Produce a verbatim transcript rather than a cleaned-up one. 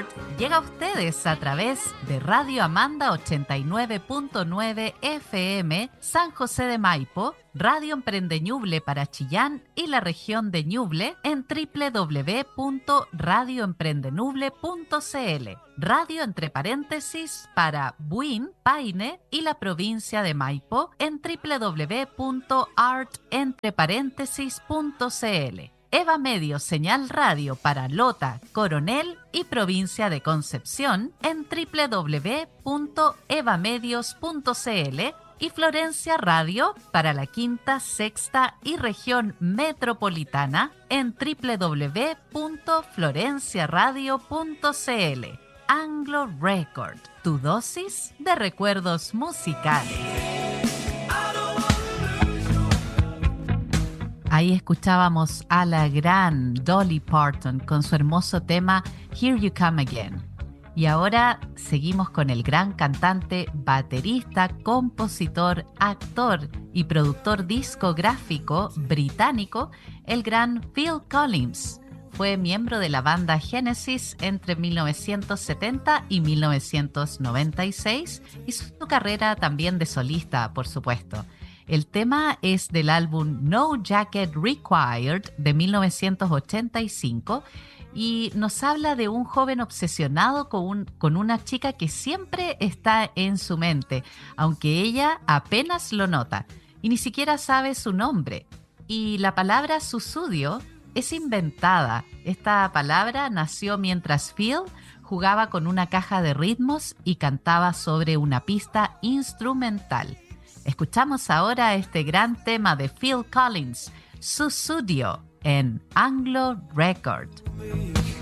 Record llega a ustedes a través de Radio Amanda ochenta y nueve punto nueve F M San José de Maipo, Radio Emprende Ñuble para Chillán y la región de Ñuble en doble u doble u doble u punto radio emprende ñuble punto c l, radio entre paréntesis para Buin, Paine y la provincia de Maipo en doble u doble u doble u punto art entre paréntesis punto c l. Eva Medio Señal Radio para Lota, Coronel y provincia de Concepción en doble u doble u doble u punto evamedios punto c l y Florencia Radio para la Quinta, Sexta y región metropolitana en doble u doble u doble u punto florencia radio punto c l. Anglo Record, tu dosis de recuerdos musicales. Ahí escuchábamos a la gran Dolly Parton con su hermoso tema Here You Come Again. Y ahora seguimos con el gran cantante, baterista, compositor, actor y productor discográfico británico, el gran Phil Collins. Fue miembro de la banda Genesis entre mil novecientos setenta y mil novecientos noventa y seis y su carrera también de solista, por supuesto. El tema es del álbum No Jacket Required de mil novecientos ochenta y cinco y nos habla de un joven obsesionado con, un, con una chica que siempre está en su mente, aunque ella apenas lo nota y ni siquiera sabe su nombre. Y la palabra susudio es inventada. Esta palabra nació mientras Phil jugaba con una caja de ritmos y cantaba sobre una pista instrumental. Escuchamos ahora este gran tema de Phil Collins, Susudio, en Anglo Record.